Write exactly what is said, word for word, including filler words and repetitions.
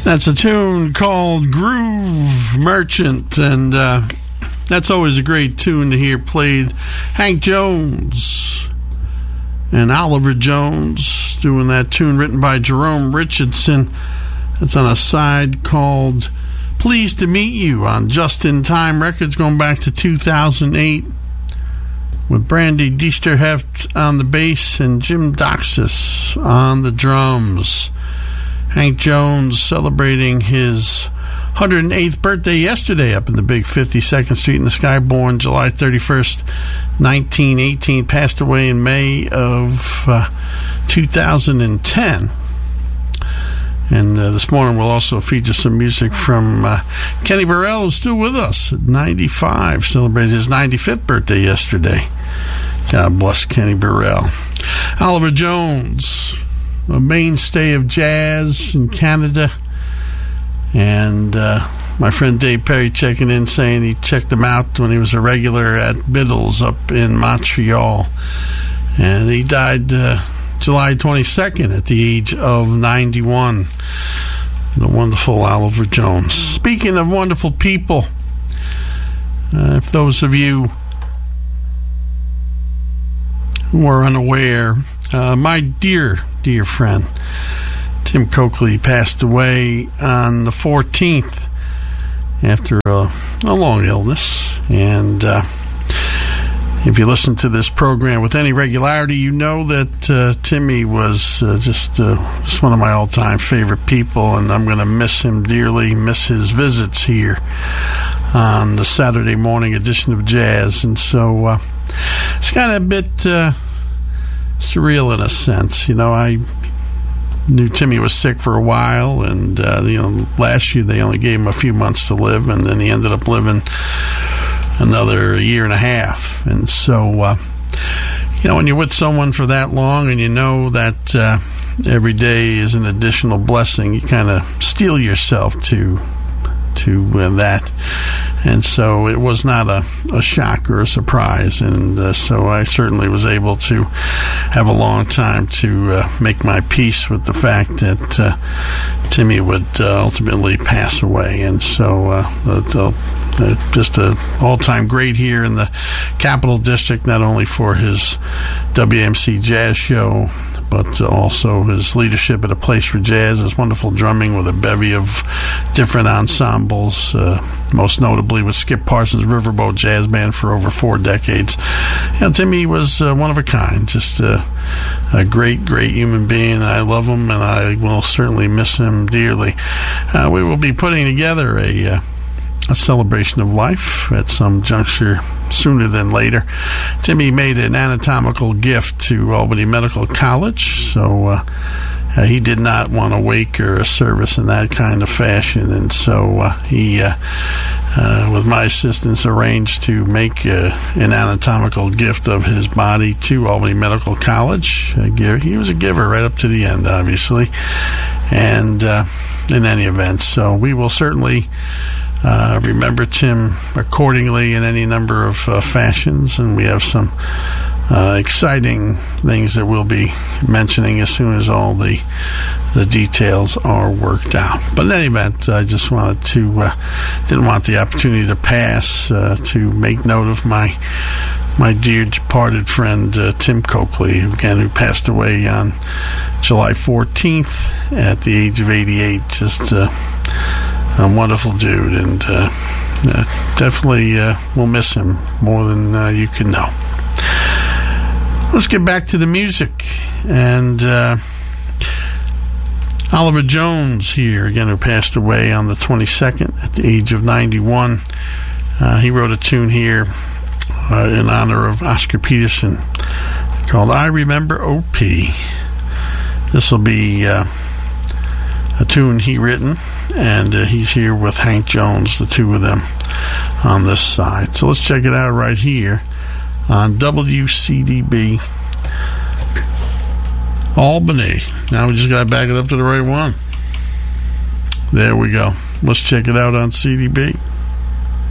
That's a tune called Groove Merchant, and uh, that's always a great tune to hear played. Hank Jones and Oliver Jones doing that tune written by Jerome Richardson. That's on a side called Pleased to Meet You on Just in Time Records, going back to two thousand eight, with Brandy Diesterheft on the bass and Jim Doxis on the drums. Hank Jones celebrating his one hundred eighth birthday yesterday up in the big fifty-second Street in the Sky, born July thirty-first, nineteen eighteen, passed away in May of uh, two thousand ten. And uh, this morning we'll also feature some music from uh, Kenny Burrell, who's still with us at ninety-five, celebrated his ninety-fifth birthday yesterday. God bless Kenny Burrell. Oliver Jones, a mainstay of jazz in Canada. And uh, my friend Dave Perry checking in, saying he checked him out when he was a regular at Biddle's up in Montreal. And he died uh, July twenty-second at the age of ninety-one. The wonderful Oliver Jones. Speaking of wonderful people, uh, if those of you who are unaware, uh, my dear, dear friend Tim Coakley passed away on the fourteenth after a, a long illness. And uh, if you listen to this program with any regularity, you know that uh, Timmy was uh, just, uh, just one of my all-time favorite people, and I'm going to miss him dearly, miss his visits here on the Saturday morning edition of Jazz. And so uh, it's kind of a bit uh, surreal in a sense. You know, I knew Timmy was sick for a while, and uh, you know, last year they only gave him a few months to live, and then he ended up living another year and a half. And so, uh, you know, when you're with someone for that long, and you know that uh, every day is an additional blessing, you kind of steel yourself to to uh, that. And so it was not a, a shock or a surprise, and uh, so I certainly was able to have a long time to uh, make my peace with the fact that uh, Timmy would uh, ultimately pass away. And so uh, the, uh, just an all-time great here in the Capital District, not only for his W M C Jazz Show, but also his leadership at A Place for Jazz, his wonderful drumming with a bevy of different ensembles, uh, most notably with Skip Parsons' Riverboat Jazz Band for over four decades. You know, Timmy was uh, one of a kind, just uh, a great, great human being. I love him, and I will certainly miss him dearly. Uh, we will be putting together a... Uh, a celebration of life at some juncture sooner than later. Timmy made an anatomical gift to Albany Medical College, so uh, uh, he did not want a wake or a service in that kind of fashion, and so uh, he, uh, uh, with my assistance, arranged to make uh, an anatomical gift of his body to Albany Medical College. Uh, he was a giver right up to the end, obviously, and uh, in any event, so we will certainly Uh, remember Tim accordingly in any number of uh, fashions, and we have some uh, exciting things that we'll be mentioning as soon as all the the details are worked out. But in any event, I just wanted to uh, didn't want the opportunity to pass uh, to make note of my my dear departed friend uh, Tim Coakley, again, who passed away on July fourteenth at the age of eighty-eight. Just uh, a wonderful dude, and uh, uh, definitely uh, will miss him more than uh, you can know. Let's get back to the music, and uh, Oliver Jones here, again, who passed away on the twenty-second at the age of ninety-one. Uh, he wrote a tune here uh, in honor of Oscar Peterson called I Remember O P. This will be uh, a tune he written, and uh, he's here with Hank Jones, the two of them on this side. So let's check it out right here on W C D B Albany. Now we just got to back it up to the right one. There we go. Let's check it out on C D B.